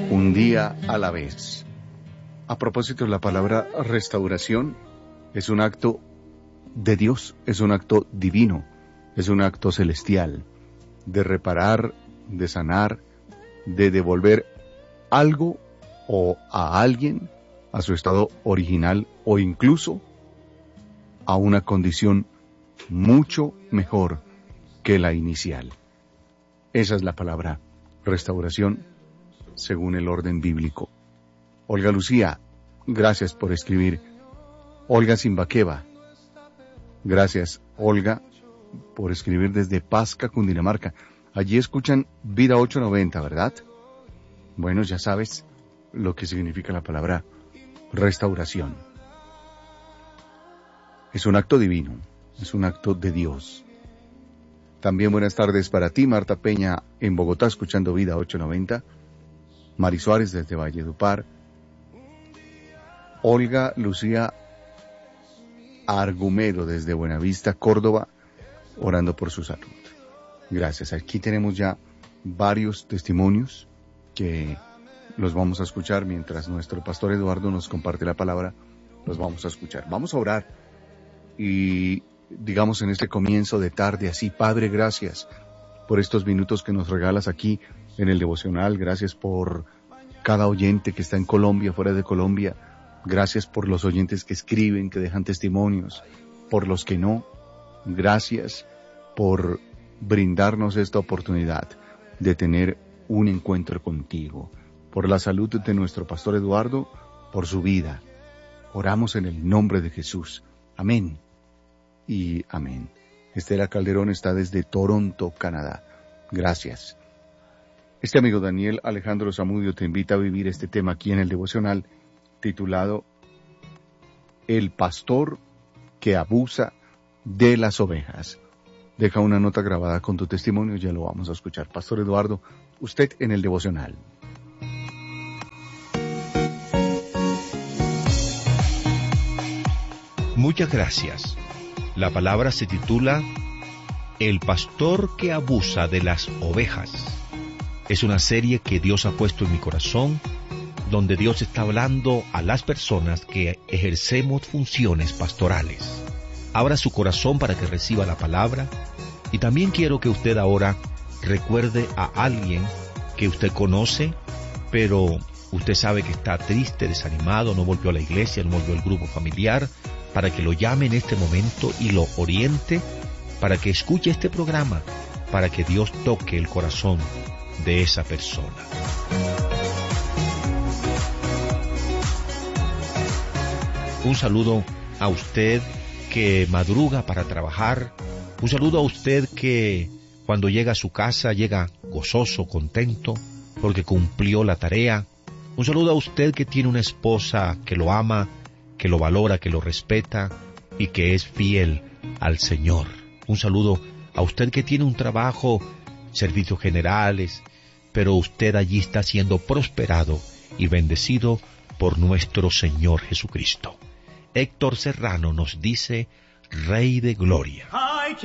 Un día a la vez. A propósito, la palabra restauración es un acto de Dios, es un acto divino, es un acto celestial, de reparar, de sanar, de devolver algo o a alguien a su estado original o incluso a una condición mucho mejor que la inicial. Esa es la palabra restauración según el orden bíblico. Olga Lucía, gracias por escribir. Olga Simbaqueva, gracias Olga por escribir desde Pasca, Cundinamarca. Allí escuchan Vida 890, ¿verdad? Bueno, ya sabes lo que significa la palabra restauración. Es un acto divino, es un acto de Dios. También buenas tardes para ti, Marta Peña, en Bogotá, escuchando Vida 890. Mari Suárez desde Valledupar. Olga Lucía Argumero desde Buenavista, Córdoba, orando por su salud. Gracias. Aquí tenemos ya varios testimonios que los vamos a escuchar mientras nuestro pastor Eduardo nos comparte la palabra. Los vamos a escuchar. Vamos a orar y digamos en este comienzo de tarde así, Padre, gracias por estos minutos que nos regalas aquí en el devocional. Gracias por cada oyente que está en Colombia, fuera de Colombia. Gracias por los oyentes que escriben, que dejan testimonios, por los que no. Gracias por brindarnos esta oportunidad de tener un encuentro contigo. Por la salud de nuestro pastor Eduardo, por su vida. Oramos en el nombre de Jesús. Amén y amén. Estela Calderón está desde Toronto, Canadá. Gracias. Este amigo Daniel Alejandro Zamudio te invita a vivir este tema aquí en el devocional titulado El pastor que abusa de las ovejas. Deja una nota grabada con tu testimonio, ya lo vamos a escuchar. Pastor Eduardo, usted en el devocional. Muchas gracias. La palabra se titula El pastor que abusa de las ovejas. Es una serie que Dios ha puesto en mi corazón, donde Dios está hablando a las personas que ejercemos funciones pastorales. Abra su corazón para que reciba la palabra, y también quiero que usted ahora recuerde a alguien que usted conoce, pero usted sabe que está triste, desanimado, no volvió a la iglesia, no volvió al grupo familiar, para que lo llame en este momento y lo oriente, para que escuche este programa, para que Dios toque el corazón de esa persona. Un saludo a usted que madruga para trabajar. Un saludo a usted que cuando llega a su casa llega gozoso, contento, porque cumplió la tarea. Un saludo a usted que tiene una esposa que lo ama, que lo valora, que lo respeta y que es fiel al Señor. Un saludo a usted que tiene un trabajo, servicios generales, pero usted allí está siendo prosperado y bendecido por nuestro Señor Jesucristo. Héctor Serrano nos dice, Rey de Gloria.